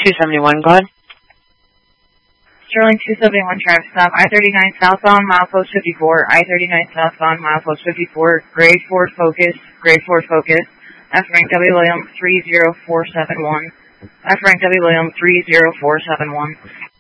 271, go ahead. Sterling 271 traffic stop, I-39 southbound, milepost 54, I-39 southbound, milepost 54, grade 4 focus, F rank W William 30471, F rank W William 30471.